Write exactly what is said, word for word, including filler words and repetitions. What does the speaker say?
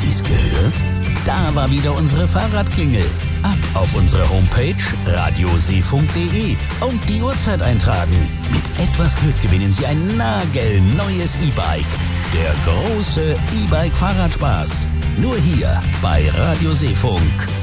Sie's gehört? Da war wieder unsere Fahrradklingel. Ab auf unsere Homepage radioseefunk punkt de und die Uhrzeit eintragen. Mit etwas Glück gewinnen Sie ein nagelneues E-Bike. Der große E-Bike-Fahrradspaß. Nur hier bei Radio Seefunk.